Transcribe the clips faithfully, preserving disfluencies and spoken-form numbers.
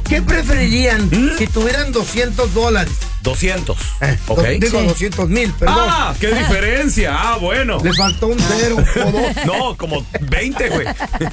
¿Qué preferirían ¿Mm? si tuvieran doscientos dólares? doscientos. Eh, Ok. do- digo Sí. doscientos mil, perdón. Ah, qué diferencia. Ah, bueno. Le faltó un cero o dos. No, como veinte, güey.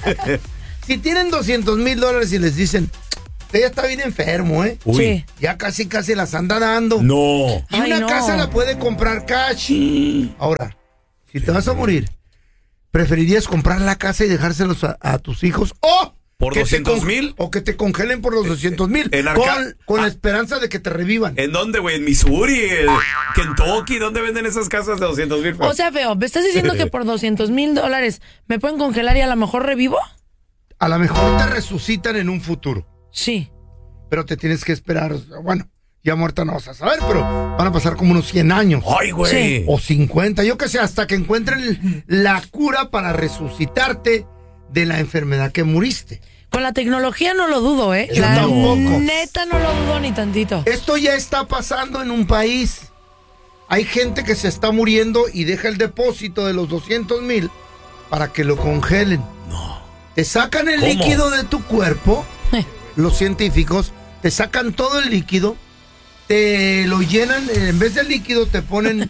Si tienen doscientos mil dólares y les dicen, usted ya está bien enfermo, ¿eh? Uy. Sí. Ya casi casi las anda dando. No. Y Ay, una no. casa la puede comprar cash. Ahora, si te vas a morir, ¿preferirías comprar la casa y dejárselos a, a tus hijos? ¡O! ¿Por que te doscientos con- mil? O que te congelen por los doscientos mil. en Con, Arca- con la Ah. esperanza de que te revivan. ¿En dónde, güey? ¿En Missouri? ¿En Kentucky? ¿Dónde venden esas casas de doscientos mil? O sea, feo, ¿me estás diciendo que por doscientos mil dólares me pueden congelar y a lo mejor revivo? A lo mejor te resucitan en un futuro. Sí. Pero te tienes que esperar. Bueno, ya muerta no vas a saber, pero van a pasar como unos cien años. Ay, güey. Sí. O cincuenta, yo qué sé, hasta que encuentren la cura para resucitarte de la enfermedad que muriste. Con la tecnología no lo dudo, ¿eh? Yo la tampoco. neta no lo dudo ni tantito. Esto ya está pasando en un país. Hay gente que se está muriendo y deja el depósito de los doscientos mil para que lo congelen. No. Te sacan el ¿Cómo? líquido de tu cuerpo, los científicos, te sacan todo el líquido, te lo llenan, en vez del líquido te ponen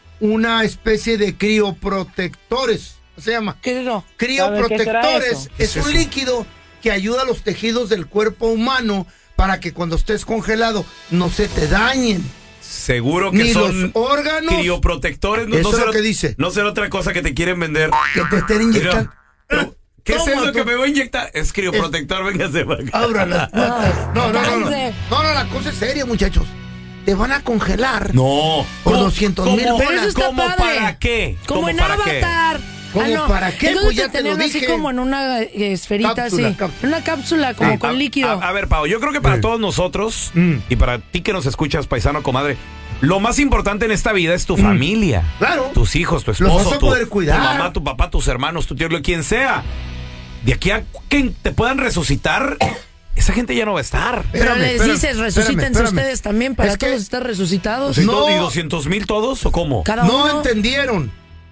una especie de crioprotectores. Se llama ¿Qué es eso? crioprotectores. ¿Qué Es es un eso? líquido que ayuda a los tejidos del cuerpo humano para que cuando estés congelado no se te dañen. Seguro que Ni son los órganos crioprotectores. No, Eso no es será- lo que dice. No será otra cosa que te quieren vender. que te estén inyectando. Pero, ¿qué es Toma eso tu- que me voy a inyectar? Es crioprotector, véngase para acá. Abra las puertas. No, no, no, no. Cállense. No, no, la cosa es seria, muchachos. Te van a congelar. No. Por ¿Cómo- doscientos mil cómo- Pero eso está ¿Cómo padre. para qué? Como ¿Cómo en para qué? Avatar. ¿Cómo para qué? Es donde Pues ya te te lo tenían así dije. como en una eh, esferita Cápsula, así. cápsula. En una cápsula como Sí. con A- líquido. A, a ver, Pau, yo creo que para Sí. todos nosotros Mm. y para ti que nos escuchas, paisano, comadre, lo más importante en esta vida es tu familia. Claro. Tus hijos, tu Los esposo, vas a tu, poder cuidar. tu mamá, tu papá, tus hermanos, tu tío, quien sea. De aquí a que te puedan resucitar, esa gente ya no va a estar. Pero Espérame, les espérame, dices, espérame, resucítense espérame. ustedes también para Es que todos estar resucitados. No. ¿Y doscientos mil todos o cómo? Cada No uno. entendieron.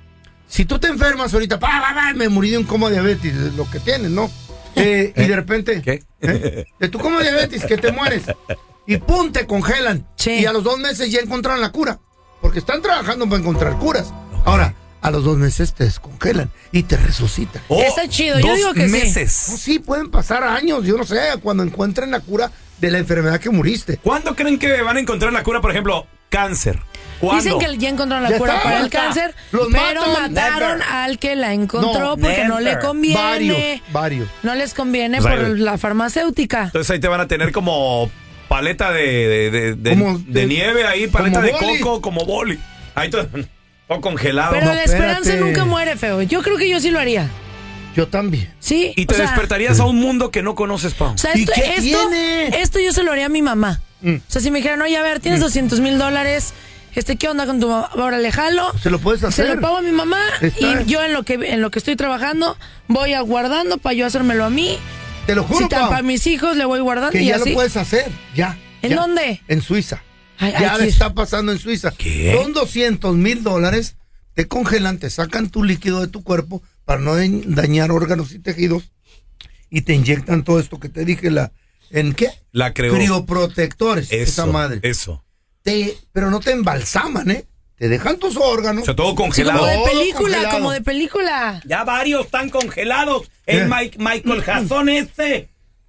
Si tú te enfermas ahorita, pa, pa, pa, me morí de un coma diabetes, es lo que tienes, ¿no? Eh, y de repente, ¿Qué? ¿eh? de tu coma diabetes, que te mueres, y pum, te congelan. Sí. Y a los dos meses ya encontraron la cura, porque están trabajando para encontrar curas. Ahora, a los dos meses te descongelan y te resucitan. Oh, Está chido, yo dos digo que sí. meses. No, sí, pueden pasar años, yo no sé, cuando encuentren la cura de la enfermedad que muriste. ¿Cuándo creen que van a encontrar la cura, por ejemplo, cáncer? ¿Cuándo? Dicen que ya encontraron la Ya cura está, para ya el está. cáncer, Los pero matan. mataron Never. al que la encontró No, porque no le never. conviene. Varios, varios. No les conviene Pues ahí- por la farmacéutica. Entonces ahí te van a tener como paleta de, de, de, de- Como de de- nieve ahí, paleta como de boli. coco, como boli. Ahí todo, todo congelado. Pero no, la esperanza espérate. nunca muere, feo. Yo creo que yo sí lo haría. Yo también. Sí. Y te o sea, despertarías a un mundo que no conoces, Pau. O sea, ¿Y esto, qué esto, tiene? esto yo se lo haría a mi mamá. Mm. O sea, si me dijeran, oye, a ver, tienes doscientos mil dólares, este, ¿qué onda con tu mamá? Ahora le jalo. Se lo puedes Se hacer. lo pago a mi mamá Está. y yo en lo que en lo que estoy trabajando voy aguardando para yo hacérmelo a mí. Te lo juro, Si Pau, para mis hijos le voy guardando que y ya así. lo puedes hacer. Ya. ¿En ya. dónde? En Suiza. Ay, ya ay, le qué- está pasando en Suiza. ¿Qué? Son doscientos mil dólares, te congelan, te sacan tu líquido de tu cuerpo para no dañ- dañar órganos y tejidos y te inyectan todo esto que te dije, la ¿en qué? La creo. Crioprotectores, Eso, esa madre. eso. Te, pero no te embalsaman, ¿eh? Te dejan tus órganos. O sea, todo Sí, congelado. como de Todo película, congelado. como de película. Ya varios están congelados. El ¿Qué? Mike, Michael Jackson este.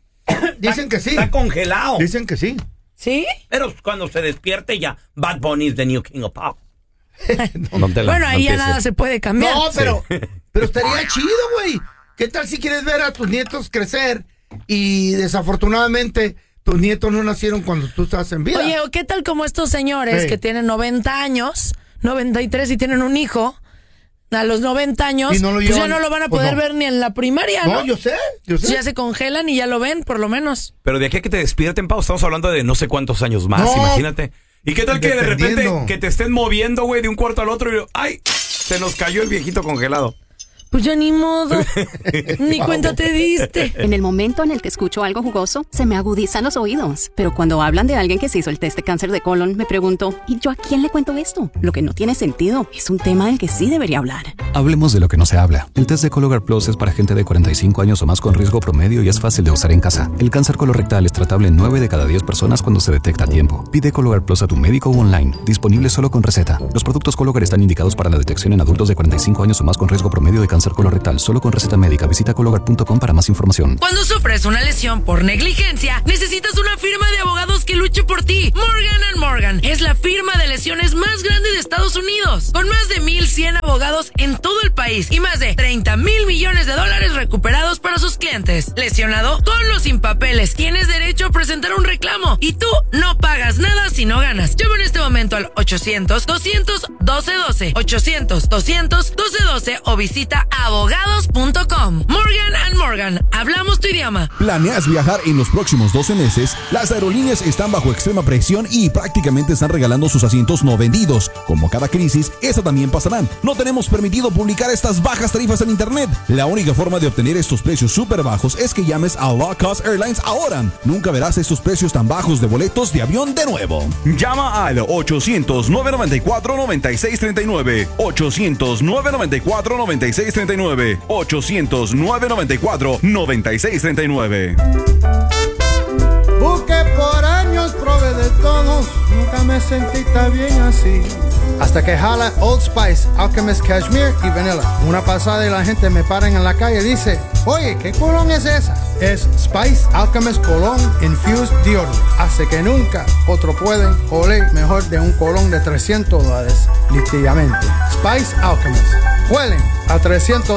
Dicen que sí. Está congelado. Dicen que sí. ¿Sí? Pero cuando se despierte ya, Bad Bunny is the new king of pop. Bueno, ahí ya nada se puede cambiar. No, pero, pero estaría chido, güey. ¿Qué tal si quieres ver a tus nietos crecer y desafortunadamente tus nietos no nacieron cuando tú estabas en vida? Oye, ¿o qué tal como estos señores Sí. que tienen noventa años, noventa y tres y tienen un hijo? A los noventa años, Y no lo pues ya llevan, no lo van a pues poder no. ver ni en la primaria, ¿no? no, yo sé, yo sé. Ya se congelan y ya lo ven, por lo menos. Pero de aquí a que te despierten, Pau, estamos hablando de no sé cuántos años más, No. imagínate. ¿Y qué tal que de repente Dependiendo. que te estén moviendo, güey, de un cuarto al otro y ¡ay! Se nos cayó el viejito congelado. Pues ya ni modo. Ni cuenta te diste. En el momento en el que escucho algo jugoso, se me agudizan los oídos. Pero cuando hablan de alguien que se hizo el test de cáncer de colon, me pregunto, ¿y yo a quién le cuento esto? Lo que no tiene sentido. Es un tema del que sí debería hablar. Hablemos de lo que no se habla. El test de Cologuard Plus es para gente de cuarenta y cinco años o más con riesgo promedio y es fácil de usar en casa. El cáncer colorectal es tratable en nueve de cada diez personas cuando se detecta a tiempo. Pide Cologuard Plus a tu médico o online. Disponible solo con receta. Los productos Cologuard están indicados para la detección en adultos de cuarenta y cinco años o más con riesgo promedio de cáncer colorectal. Solo con receta médica. Visita Cologuard punto com para más información. Cuando sufres una lesión por negligencia, necesitas una firma de abogados que luche por ti. Morgan and Morgan es la firma de lesiones más grande de Estados Unidos, con más de mil cien abogados en todo el país y más de treinta mil millones de dólares recuperados para sus clientes. Lesionado, con los sin papeles, tienes derecho a presentar un reclamo y tú no pagas nada si no ganas. Llama en este momento al ochocientos, doscientos, doce doce, ochocientos, doscientos, doce doce o visita abogados punto com. Morgan and Morgan, hablamos tu idioma. ¿Planeas viajar en los próximos doce meses? Las aerolíneas están bajo extrema presión y prácticamente están regalando sus asientos no vendidos. Como cada crisis, esa también pasará. No tenemos permitido publicar estas bajas tarifas en internet. La única forma de obtener estos precios súper bajos es que llames a Low Cost Airlines ahora. Nunca verás estos precios tan bajos de boletos de avión de nuevo. Llama al ochocientos, nueve noventa y cuatro, noventa y seis treinta y nueve. ochocientos, nueve noventa y cuatro, noventa y seis treinta y nueve. ochocientos, nueve noventa y cuatro, noventa y seis treinta y nueve. Busqué por años, probé de todos, nunca me sentí tan bien así. Hasta que jala Old Spice, Alchemist Cashmere y Vanilla. Una pasada y la gente me paran en la calle y dice, oye, ¿qué colón es esa? Es Spice Alchemist Cologne Infused Deodorant. Hace que nunca otro pueden oler mejor de un colón de trescientos dólares. Literalmente. Spice Alchemist. Huelen a trescientos